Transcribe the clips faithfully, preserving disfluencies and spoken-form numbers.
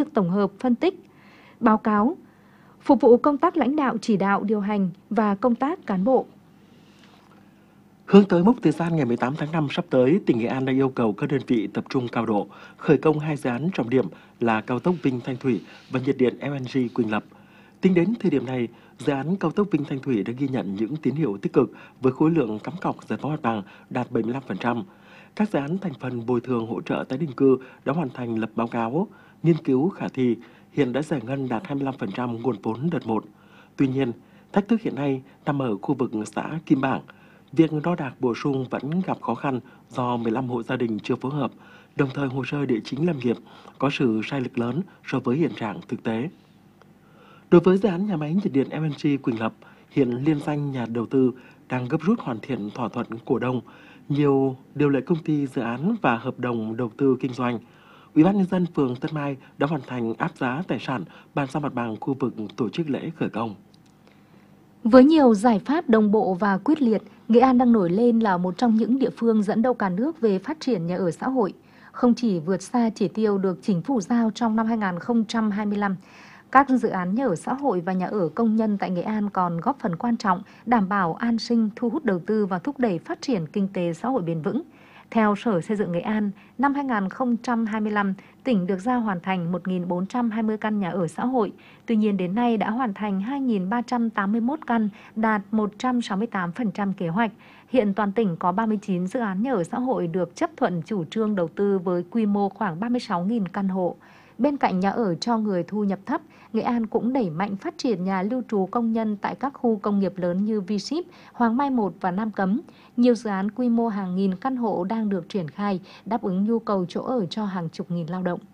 nước tổng hợp, phân tích, báo cáo, phục vụ công tác lãnh đạo, chỉ đạo, điều hành và công tác cán bộ. Hướng tới mốc thời gian ngày mười tám tháng năm sắp tới, tỉnh Nghệ An đã yêu cầu các đơn vị tập trung cao độ, khởi công hai dự án trọng điểm là cao tốc Vinh Thanh Thủy và nhiệt điện lờ en giê Quỳnh Lập. Tính đến thời điểm này, dự án cao tốc Vinh Thanh Thủy đã ghi nhận những tín hiệu tích cực với khối lượng cắm cọc giải phóng mặt bằng đạt bảy mươi lăm phần trăm. Các dự án thành phần bồi thường hỗ trợ tái định cư đã hoàn thành lập báo cáo, nghiên cứu khả thi, hiện đã giải ngân đạt hai mươi lăm phần trăm nguồn vốn đợt một. Tuy nhiên, thách thức hiện nay nằm ở khu vực xã Kim Bảng. Việc đo đạc bổ sung vẫn gặp khó khăn do mười lăm hộ gia đình chưa phối hợp, đồng thời hồ sơ địa chính lâm nghiệp có sự sai lệch lớn so với hiện trạng thực tế. Đối với dự án nhà máy nhiệt điện lờ en giê Quỳnh Lập, hiện liên danh nhà đầu tư đang gấp rút hoàn thiện thỏa thuận cổ đông, nhiều điều lệ công ty dự án và hợp đồng đầu tư kinh doanh. Ủy ban nhân dân phường Tân Mai đã hoàn thành áp giá tài sản, bàn giao mặt bằng khu vực tổ chức lễ khởi công. Với nhiều giải pháp đồng bộ và quyết liệt, Nghệ An đang nổi lên là một trong những địa phương dẫn đầu cả nước về phát triển nhà ở xã hội. Không chỉ vượt xa chỉ tiêu được Chính phủ giao trong năm hai nghìn không trăm hai mươi lăm, các dự án nhà ở xã hội và nhà ở công nhân tại Nghệ An còn góp phần quan trọng đảm bảo an sinh, thu hút đầu tư và thúc đẩy phát triển kinh tế xã hội bền vững. Theo Sở Xây dựng Nghệ An, năm hai nghìn không trăm hai mươi lăm, tỉnh được giao hoàn thành một nghìn bốn trăm hai mươi căn nhà ở xã hội. Tuy nhiên đến nay đã hoàn thành hai nghìn ba trăm tám mươi mốt căn, đạt một trăm sáu mươi tám phần trăm kế hoạch. Hiện toàn tỉnh có ba mươi chín dự án nhà ở xã hội được chấp thuận chủ trương đầu tư với quy mô khoảng ba mươi sáu nghìn căn hộ. Bên cạnh nhà ở cho người thu nhập thấp, Nghệ An cũng đẩy mạnh phát triển nhà lưu trú công nhân tại các khu công nghiệp lớn như V ship, Hoàng Mai một và Nam Cấm. Nhiều dự án quy mô hàng nghìn căn hộ đang được triển khai, đáp ứng nhu cầu chỗ ở cho hàng chục nghìn lao động.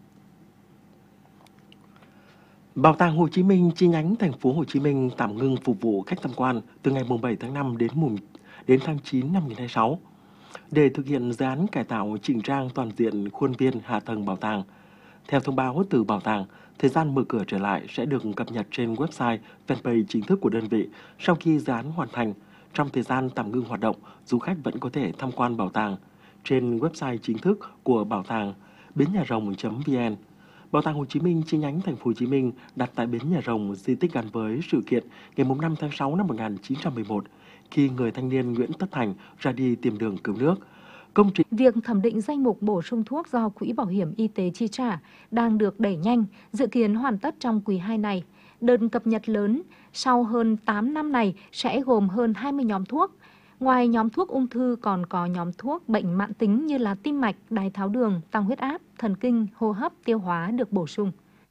Bảo tàng Hồ Chí Minh chi nhánh thành phố Hồ Chí Minh tạm ngưng phục vụ khách tham quan từ ngày bảy tháng năm đến mùng đến tháng chín năm hai nghìn không trăm hai mươi sáu để thực hiện dự án cải tạo chỉnh trang toàn diện khuôn viên hạ tầng bảo tàng. Theo thông báo từ bảo tàng, thời gian mở cửa trở lại sẽ được cập nhật trên website, fanpage chính thức của đơn vị. Sau khi dự án hoàn thành, trong thời gian tạm ngưng hoạt động, du khách vẫn có thể tham quan bảo tàng trên website chính thức của bảo tàng bến nhà rồng chấm vn. Bảo tàng Hồ Chí Minh chi nhánh thành phố Hồ Chí Minh đặt tại bến nhà rồng, di tích gắn với sự kiện ngày năm tháng sáu năm một nghìn chín trăm mười một khi người thanh niên Nguyễn Tất Thành ra đi tìm đường cứu nước. Công trình Việc thẩm định danh mục bổ sung thuốc do Quỹ Bảo hiểm Y tế chi trả đang được đẩy nhanh, dự kiến hoàn tất trong quý hai này. Đợt cập nhật lớn sau hơn tám năm này sẽ gồm hơn hai mươi nhóm thuốc. Ngoài nhóm thuốc ung thư còn có nhóm thuốc bệnh mãn tính như là tim mạch, đái tháo đường, tăng huyết áp, thần kinh, hô hấp, tiêu hóa được bổ sung.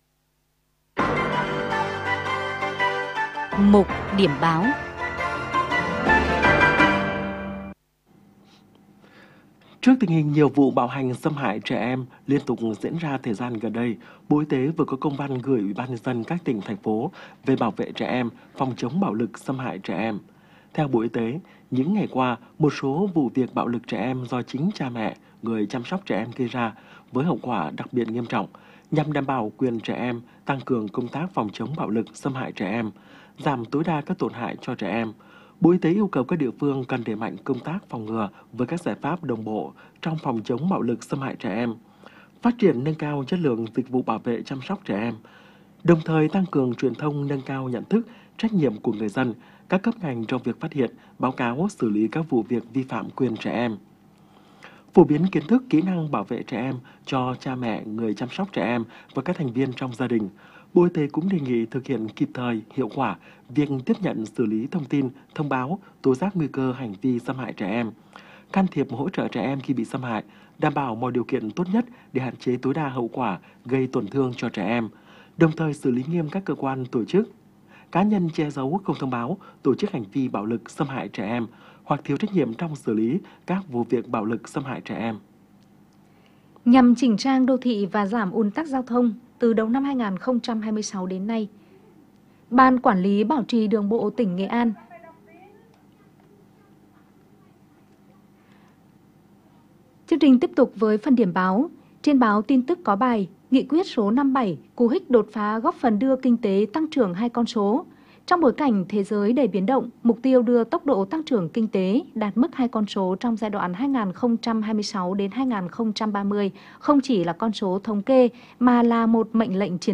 Mục điểm báo. Trước tình hình nhiều vụ bạo hành xâm hại trẻ em liên tục diễn ra thời gian gần đây, Bộ Y tế vừa có công văn gửi Ủy ban nhân dân các tỉnh, thành phố về bảo vệ trẻ em, phòng chống bạo lực xâm hại trẻ em. Theo Bộ Y tế, những ngày qua, một số vụ việc bạo lực trẻ em do chính cha mẹ, người chăm sóc trẻ em gây ra với hậu quả đặc biệt nghiêm trọng, nhằm đảm bảo quyền trẻ em, tăng cường công tác phòng chống bạo lực xâm hại trẻ em, giảm tối đa các tổn hại cho trẻ em. Bộ Y tế yêu cầu các địa phương cần đẩy mạnh công tác phòng ngừa với các giải pháp đồng bộ trong phòng chống bạo lực xâm hại trẻ em, phát triển nâng cao chất lượng dịch vụ bảo vệ chăm sóc trẻ em, đồng thời tăng cường truyền thông nâng cao nhận thức, trách nhiệm của người dân, các cấp ngành trong việc phát hiện, báo cáo, xử lý các vụ việc vi phạm quyền trẻ em. Phổ biến kiến thức, kỹ năng bảo vệ trẻ em cho cha mẹ, người chăm sóc trẻ em và các thành viên trong gia đình. Bộ Y tế cũng đề nghị thực hiện kịp thời, hiệu quả việc tiếp nhận, xử lý thông tin, thông báo, tố giác nguy cơ hành vi xâm hại trẻ em, can thiệp hỗ trợ trẻ em khi bị xâm hại, đảm bảo mọi điều kiện tốt nhất để hạn chế tối đa hậu quả gây tổn thương cho trẻ em, đồng thời xử lý nghiêm các cơ quan, tổ chức, cá nhân che giấu, không thông báo, tổ chức hành vi bạo lực xâm hại trẻ em hoặc thiếu trách nhiệm trong xử lý các vụ việc bạo lực xâm hại trẻ em. Nhằm chỉnh trang đô thị và giảm ùn tắc giao thông, từ đầu năm hai nghìn không trăm hai mươi sáu đến nay, Ban Quản lý Bảo trì Đường bộ tỉnh Nghệ An Chương trình tiếp tục với phần điểm báo. Trên báo tin tức có bài Nghị quyết số năm mươi bảy, cú hích đột phá góp phần đưa kinh tế tăng trưởng hai con số. Trong bối cảnh thế giới đầy biến động, mục tiêu đưa tốc độ tăng trưởng kinh tế đạt mức hai con số trong giai đoạn hai nghìn không trăm hai mươi sáu đến hai nghìn không trăm ba mươi không chỉ là con số thống kê mà là một mệnh lệnh chiến